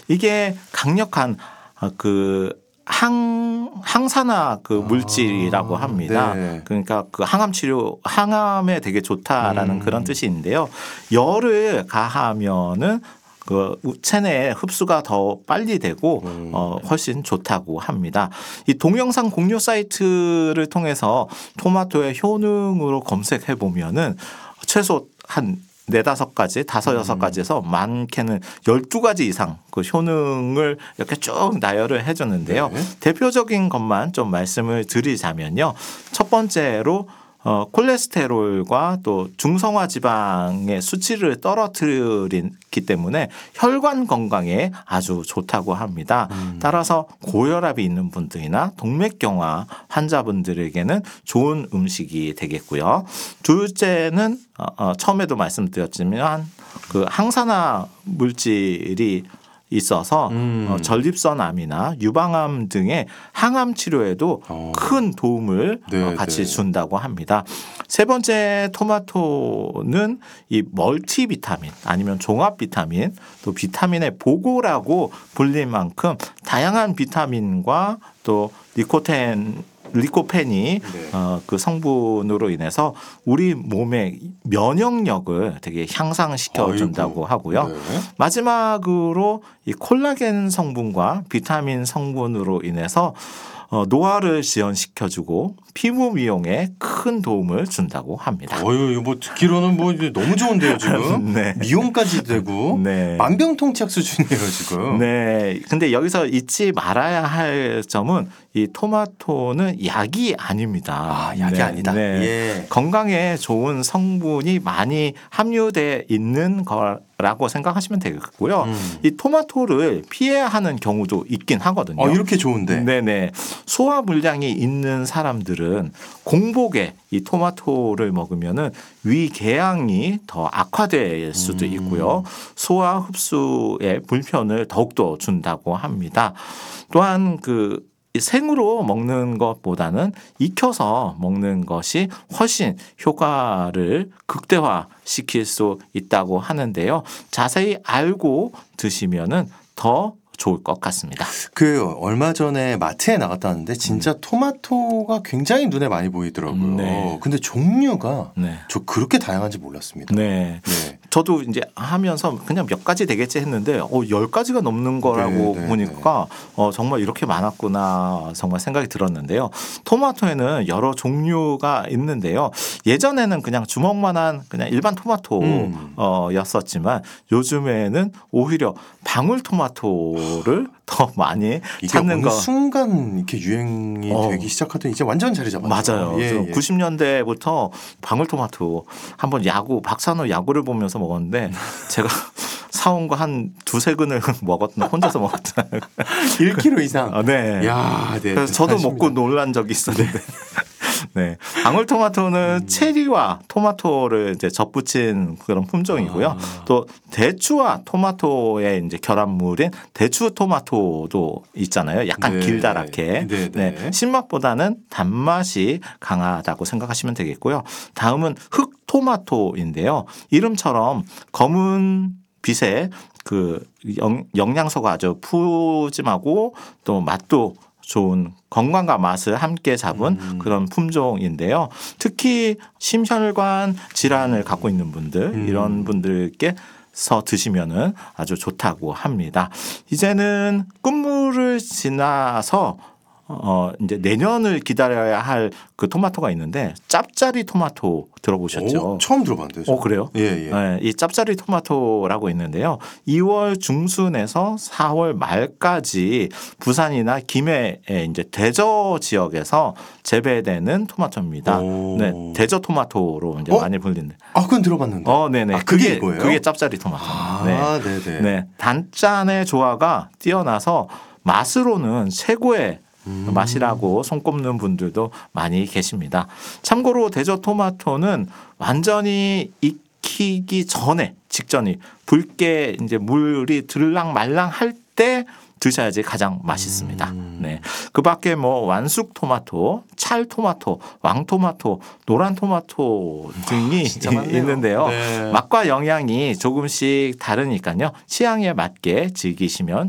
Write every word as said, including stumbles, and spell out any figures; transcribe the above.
이게 강력한 그 항, 항산화 그 물질이라고 합니다. 아, 네. 그러니까 그 항암 치료, 항암에 되게 좋다라는 음. 그런 뜻이 있는데요. 열을 가하면은 그 체내에 흡수가 더 빨리 되고 음. 어, 훨씬 좋다고 합니다. 이 동영상 공유 사이트를 통해서 토마토의 효능으로 검색해 보면은 최소 한 네다섯 가지, 다섯 여섯 가지에서 많게는 열두 가지 이상 그 효능을 이렇게 쭉 나열을 해줬는데요. 네. 대표적인 것만 좀 말씀을 드리자면요. 첫 번째로 어, 콜레스테롤과 또 중성화 지방의 수치를 떨어뜨리기 때문에 혈관 건강에 아주 좋다고 합니다. 음. 따라서 고혈압이 있는 분들이나 동맥경화 환자분들에게는 좋은 음식이 되겠고요. 둘째는 어, 어, 처음에도 말씀드렸지만 그 항산화 물질이 있어서 음. 어, 전립선암이나 유방암 등의 항암 치료에도 어. 큰 도움을 네, 어, 같이 네. 준다고 합니다. 세 번째 토마토는 이 멀티 비타민 아니면 종합 비타민 또 비타민의 보고라고 불릴 만큼 다양한 비타민과 또 리코텐 리코펜이 네. 어, 그 성분으로 인해서 우리 몸의 면역력을 되게 향상시켜 준다고 아이고. 하고요. 네. 마지막으로 이 콜라겐 성분과 비타민 성분으로 인해서 어, 노화를 지연시켜주고 피부 미용에 큰 도움을 준다고 합니다. 어유, 이거 뭐 듣기로는 뭐 이제 너무 좋은데요 지금. 네. 미용까지 되고 네. 만병통치약 수준이에요 지금. 네. 근데 여기서 잊지 말아야 할 점은 이 토마토는 약이 아닙니다. 아, 약이 네. 아니다. 네. 예. 건강에 좋은 성분이 많이 함유돼 있는 거라고 생각하시면 되겠고요. 음. 이 토마토를 피해야 하는 경우도 있긴 하거든요. 어, 이렇게 좋은데. 네네. 소화 불량이 있는 사람들은 공복에 이 토마토를 먹으면은 위궤양이 더 악화될 수도 음. 있고요. 소화 흡수에 불편을 더욱더 준다고 합니다. 또한 그 생으로 먹는 것보다는 익혀서 먹는 것이 훨씬 효과를 극대화시킬 수 있다고 하는데요. 자세히 알고 드시면은 더 좋을 것 같습니다. 그 얼마 전에 마트에 나갔다 왔는데 진짜 음. 토마토가 굉장히 눈에 많이 보이더라고요. 네. 근데 종류가 네. 저 그렇게 다양한지 몰랐습니다. 네. 네. 저도 이제 하면서 그냥 몇 가지 되겠지 했는데 어, 열 가지가 넘는 거라고 네, 네, 보니까 어, 정말 이렇게 많았구나 정말 생각이 들었는데요. 토마토에는 여러 종류가 있는데요. 예전에는 그냥 주먹만한 그냥 일반 토마토였었지만 음. 요즘에는 오히려 방울토마토를 더 많이 이게 찾는 어느 거. 순간 이렇게 유행이 어. 되기 시작하더니 이제 완전 자리 잡았죠. 맞아요. 예, 예. 구십 년대부터 방울토마토 한번 야구 박찬호 야구를 보면서 먹었는데 제가 사온 거 한 두세 근을 먹었나 혼자서 먹었다. 일 킬로그램 이상. 아, 네. 야, 네. 그래서 저도 대단하십니다. 먹고 놀란 적이 있었는데. 네. 방울토마토는 음. 체리와 토마토를 이제 접붙인 그런 품종이고요. 아. 또 대추와 토마토의 이제 결합물인 대추 토마토도 있잖아요. 약간 네. 길다랗게. 네, 네. 네. 신맛보다는 단맛이 강하다고 생각하시면 되겠고요. 다음은 흑토마토인데요. 이름처럼 검은 빛에 그 영, 영양소가 아주 푸짐하고 또 맛도 좋은 건강과 맛을 함께 잡은 음. 그런 품종인데요. 특히 심혈관 질환을 갖고 있는 분들 음. 이런 분들께서 드시면은 아주 좋다고 합니다. 이제는 끝물을 지나서 어 이제 내년을 기다려야 할 그 토마토가 있는데 짭짜리 토마토 들어보셨죠? 오, 처음 들어봤는데요. 저. 어 그래요? 예, 예. 네, 이 짭짜리 토마토라고 있는데요. 이월 중순에서 사월 말까지 부산이나 김해의 이제 대저 지역에서 재배되는 토마토입니다. 오. 네, 대저 토마토로 이제 어? 많이 불리는. 아, 그건 들어봤는데. 어, 네네. 아, 그게 이거예요? 그게 짭짜리 토마토. 아, 네, 네. 네, 단짠의 조화가 뛰어나서 맛으로는 최고의 음. 맛이라고 손꼽는 분들도 많이 계십니다. 참고로 대저 토마토는 완전히 익히기 전에 직전이 붉게 이제 물이 들랑말랑 할 때 드셔야지 가장 맛있습니다. 음. 네. 그 밖에 뭐 완숙 토마토, 찰 토마토, 왕 토마토, 노란 토마토 등이 진짜 많네요. 있는데요. 네. 맛과 영양이 조금씩 다르니까요. 취향에 맞게 즐기시면